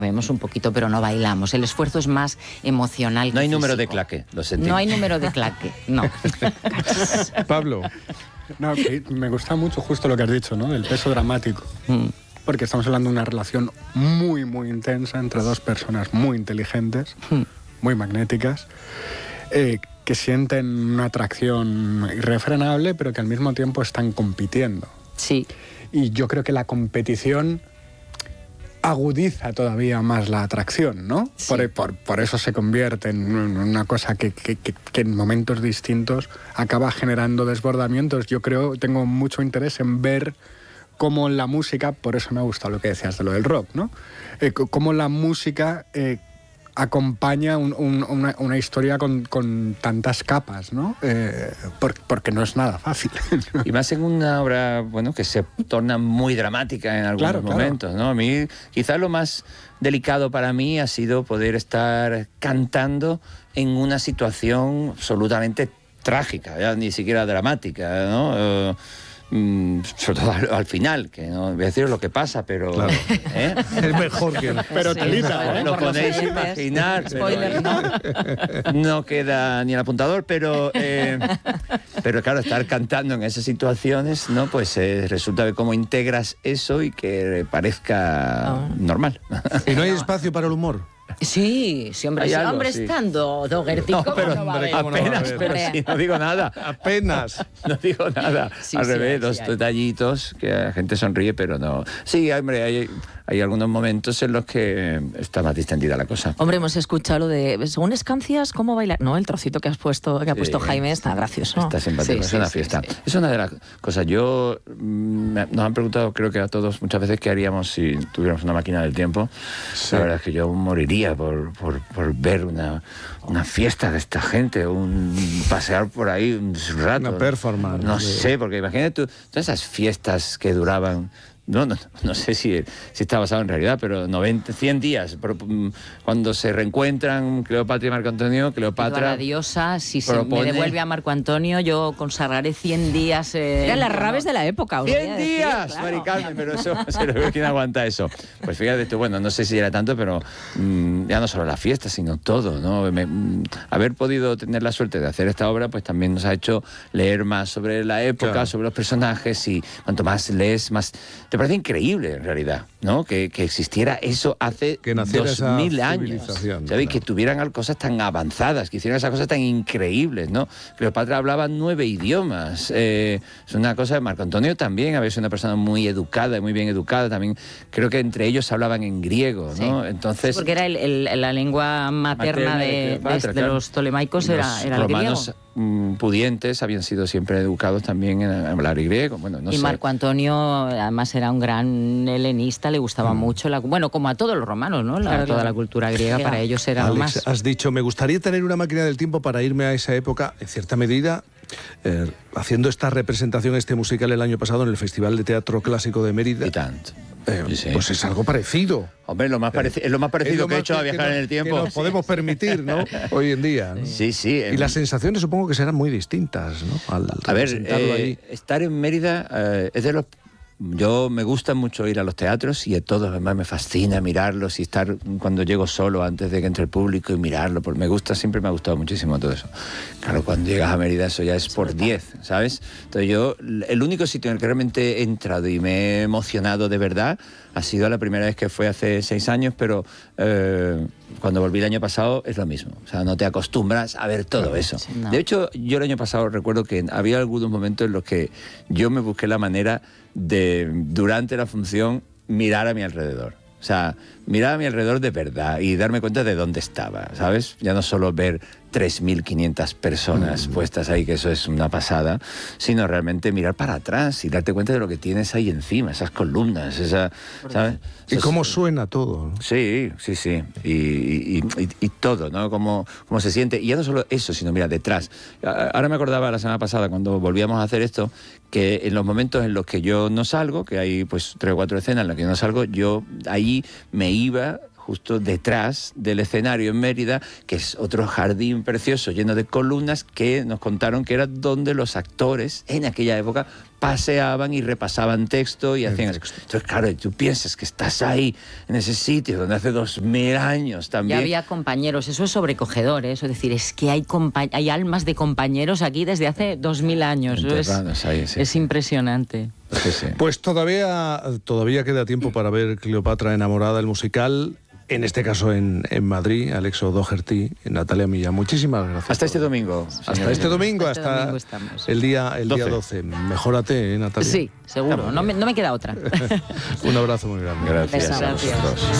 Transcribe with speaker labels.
Speaker 1: Vemos un poquito, pero no bailamos. El esfuerzo es más emocional que
Speaker 2: No hay
Speaker 1: físico.
Speaker 2: número de claque, lo sentimos.
Speaker 1: No hay número de claque, no.
Speaker 3: Pablo.
Speaker 4: No, que me gusta mucho justo lo que has dicho, ¿no? Del peso dramático. Porque estamos hablando de una relación muy, muy intensa entre dos personas muy inteligentes, muy magnéticas, que sienten una atracción irrefrenable, pero que al mismo tiempo están compitiendo.
Speaker 1: Sí.
Speaker 4: Y yo creo que la competición agudiza todavía más la atracción, ¿no?
Speaker 1: Sí.
Speaker 4: Por eso se convierte en una cosa que en momentos distintos acaba generando desbordamientos. Yo creo, tengo mucho interés en ver cómo la música, por eso me ha gustado lo que decías de lo del rock, ¿no? Cómo la música acompaña una historia con tantas capas, ¿no? Porque no es nada fácil.
Speaker 2: Y más en una obra, bueno, que se torna muy dramática en algunos momentos, ¿no? A mí, quizás lo más delicado para mí ha sido poder estar cantando en una situación absolutamente trágica, ya ni siquiera dramática, ¿no? Sobre todo al final, que no voy a deciros lo que pasa, pero...
Speaker 3: Claro. Es mejor que...
Speaker 4: Pero telita, ¿eh?
Speaker 2: Lo podéis imaginar,
Speaker 1: Spoiler,
Speaker 2: pero no queda ni el apuntador, pero claro, estar cantando en esas situaciones, ¿no? Pues resulta de cómo integras eso y que parezca normal.
Speaker 3: ¿Y no hay espacio para el humor?
Speaker 1: Sí, hombre,
Speaker 2: Hay algo,
Speaker 1: hombre
Speaker 2: sí.
Speaker 1: estando Dougherty,
Speaker 2: No,
Speaker 1: ¿cómo
Speaker 2: pero
Speaker 1: no va a haber?
Speaker 3: ¿cómo no va a
Speaker 2: apenas,
Speaker 3: haber?
Speaker 2: pero sí, no digo nada.
Speaker 3: Apenas.
Speaker 2: No digo nada.
Speaker 1: Sí,
Speaker 2: Al
Speaker 1: sí,
Speaker 2: revés,
Speaker 1: hay,
Speaker 2: dos
Speaker 1: sí hay.
Speaker 2: detallitos que la gente sonríe, pero no. Sí, hombre, hay algunos momentos en los que está más distendida la cosa.
Speaker 5: Hombre, hemos escuchado lo de, según escancias, ¿cómo bailar? No, el trocito que ha puesto
Speaker 2: Sí.
Speaker 5: Jaime está gracioso.
Speaker 2: Está simpático,
Speaker 1: Sí,
Speaker 2: es
Speaker 1: sí,
Speaker 2: una
Speaker 1: sí,
Speaker 2: fiesta.
Speaker 1: sí.
Speaker 2: Es una de las cosas. Nos han preguntado, creo que a todos, muchas veces, qué haríamos si tuviéramos una máquina del tiempo.
Speaker 3: Sí.
Speaker 2: La verdad es que yo moriría por ver una fiesta de esta gente, pasear por ahí un rato.
Speaker 3: Una performance.
Speaker 2: No sé, porque imagínate tú, todas esas fiestas que duraban... No sé si está basado en realidad, pero 100 días. Cuando se reencuentran Cleopatra y Marco Antonio, Cleopatra...
Speaker 1: La diosa, si se me
Speaker 2: propone-
Speaker 1: devuelve a Marco Antonio, yo consagraré 100 días...
Speaker 5: Eran las rabes de la época. os voy a
Speaker 2: 100
Speaker 5: decir,
Speaker 2: días,
Speaker 5: claro.
Speaker 2: Mari Carmen, pero eso, ¿quién aguanta eso? Pues fíjate tú, bueno, no sé si era tanto, pero ya no solo la fiesta, sino todo, ¿no? Haber podido tener la suerte de hacer esta obra, pues también nos ha hecho leer más sobre la época,
Speaker 3: Claro.
Speaker 2: sobre los personajes, y cuanto más lees, más... Te parece increíble, en realidad, ¿no? Que existiera eso hace
Speaker 3: Que naciera esa
Speaker 2: 2000 años.
Speaker 3: civilización,
Speaker 2: ¿Sabes?
Speaker 3: claro.
Speaker 2: Que tuvieran cosas tan avanzadas, que hicieran esas cosas tan increíbles, ¿no? Cleopatra hablaba 9 idiomas. Es una cosa de Marco Antonio también, había sido una persona muy educada, muy bien educada también. Creo que entre ellos hablaban en griego, ¿no?
Speaker 1: Sí.
Speaker 2: Entonces...
Speaker 1: Porque era la lengua materna de
Speaker 2: Cleopatra, claro.
Speaker 1: los tolemaicos, era el griego.
Speaker 2: romanos pudientes habían sido siempre educados también en hablar griego. Bueno, no
Speaker 1: Y
Speaker 2: sé.
Speaker 1: Marco Antonio, además, era un gran helenista, le gustaba mucho, bueno, como a todos los romanos, ¿no? Toda la cultura griega para ellos era lo
Speaker 3: Alex,
Speaker 1: más.
Speaker 3: has dicho, me gustaría tener una máquina del tiempo para irme a esa época, en cierta medida, haciendo esta representación, este musical el año pasado en el Festival de Teatro Clásico de Mérida.
Speaker 2: Y tanto. Sí.
Speaker 3: Pues es algo parecido.
Speaker 2: Hombre, es lo más parecido que he hecho a viajar en el tiempo.
Speaker 3: Que nos podemos permitir, ¿no? Hoy en día, ¿no?
Speaker 2: Sí.
Speaker 3: Y las sensaciones supongo que serán muy distintas, ¿no? Al
Speaker 2: A ver,
Speaker 3: representarlo allí.
Speaker 2: estar en Mérida es de los... Yo me gusta mucho ir a los teatros y a todos, además me fascina mirarlos y estar cuando llego solo antes de que entre el público y mirarlo, porque siempre me ha gustado muchísimo todo eso. Claro, cuando llegas a Mérida eso ya es por 10, ¿sabes? Entonces yo, el único sitio en el que realmente he entrado y me he emocionado de verdad ha sido la primera vez que fue hace 6 años, pero cuando volví el año pasado es lo mismo. O sea, no te acostumbras a ver todo eso.
Speaker 1: no.
Speaker 2: De hecho, yo el año pasado recuerdo que había algunos momentos en los que yo me busqué la manera de, durante la función, mirar a mi alrededor. O sea, mirar a mi alrededor de verdad y darme cuenta de dónde estaba, ¿sabes? Ya no solo ver 3.500 personas puestas ahí, que eso es una pasada, sino realmente mirar para atrás y darte cuenta de lo que tienes ahí encima, esas columnas, ¿sabes?
Speaker 3: Y cómo suena todo, ¿no?
Speaker 2: Sí. Y todo, ¿no? Cómo se siente. Y ya no solo eso, sino mira, detrás. Ahora me acordaba la semana pasada, cuando volvíamos a hacer esto, que en los momentos en los que yo no salgo, que hay pues 3 o 4 escenas en las que yo no salgo, yo ahí me iba justo detrás del escenario en Mérida, que es otro jardín precioso lleno de columnas que nos contaron que era donde los actores en aquella época paseaban y repasaban texto y hacían... Entonces, claro, tú piensas que estás ahí, en ese sitio donde hace 2000 años también...
Speaker 1: Ya había compañeros, eso es sobrecogedor, ¿eh? Eso es decir, es que hay almas de compañeros aquí desde hace 2000 años. Es impresionante.
Speaker 2: Sí.
Speaker 3: Pues todavía queda tiempo para ver Cleopatra enamorada, el musical, en este caso en Madrid, Alex O'Doherty, Natalia Millán. Muchísimas gracias.
Speaker 2: Hasta este domingo.
Speaker 3: Hasta este domingo, hasta el día 12. Mejórate, Natalia.
Speaker 1: Sí, seguro. No me queda otra.
Speaker 3: Un abrazo muy grande.
Speaker 2: Gracias.
Speaker 1: Gracias.